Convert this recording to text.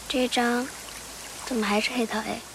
这张怎么还是黑桃 A？